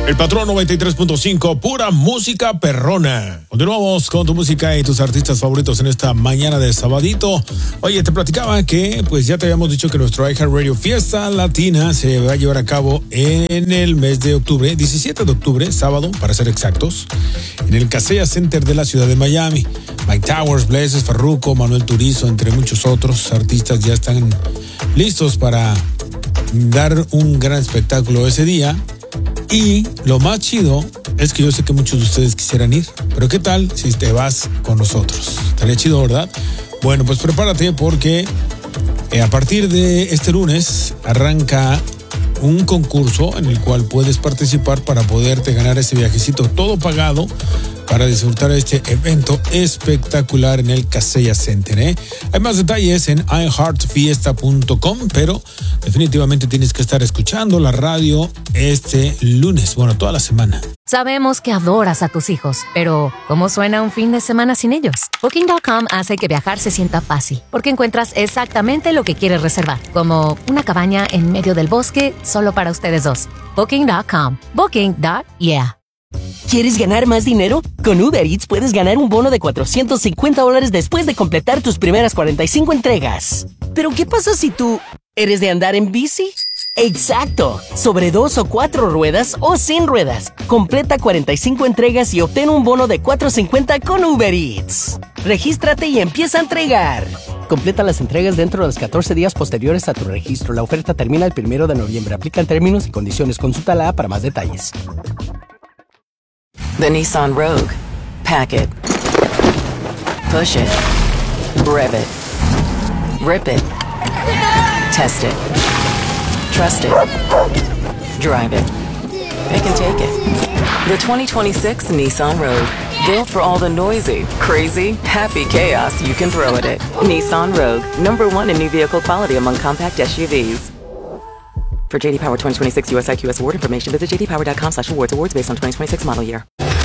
El Patrón 93.5, pura música perrona. Continuamos con tu música y tus artistas favoritos en esta mañana de sabadito. Oye, te platicaba que pues ya te habíamos dicho que nuestro iHeartRadio Fiesta Latina se va a llevar a cabo en el mes de octubre, 17 de octubre, sábado, para ser exactos, en el Kaseya Center de la ciudad de Miami. Mike Towers, Blesses, Farruko, Manuel Turizo, entre muchos otros artistas ya están listos para dar un gran espectáculo ese día. Y lo más chido es que yo sé que muchos de ustedes quisieran ir, pero ¿qué tal si te vas con nosotros? Estaría chido, ¿verdad? Bueno, pues prepárate porque a partir de este lunes arranca un concurso en el cual puedes participar para poderte ganar ese viajecito todo pagado para disfrutar este evento espectacular en el Kaseya Center, ¿eh? Hay más detalles en iHeartFiesta.com, pero definitivamente tienes que estar escuchando la radio este lunes, bueno, toda la semana. Sabemos que adoras a tus hijos, pero ¿cómo suena un fin de semana sin ellos? Booking.com hace que viajar se sienta fácil, porque encuentras exactamente lo que quieres reservar, como una cabaña en medio del bosque solo para ustedes dos. Booking.com. Booking.yeah. ¿Quieres ganar más dinero? Con Uber Eats puedes ganar un bono de $450 después de completar tus primeras 45 entregas. ¿Pero qué pasa si tú eres de andar en bici? ¡Exacto! Sobre 2 o 4 ruedas o sin ruedas. Completa 45 entregas y obtén un bono de $450 con Uber Eats. Regístrate y empieza a entregar. Completa las entregas dentro de los 14 días posteriores a tu registro. La oferta termina el 1 de noviembre. Aplican términos y condiciones. Consulta la app para más detalles. The Nissan Rogue. Pack it. Push it. Rev it. Rip it. Test it. Trust it. Drive it. Pick and take it. The 2026 Nissan Rogue. Built for all the noisy, crazy, happy chaos you can throw at it. Nissan Rogue. #1 in new vehicle quality among compact SUVs. For JD Power 2026 US IQS award information, visit jdpower.com/awards. Awards based on 2026 model year.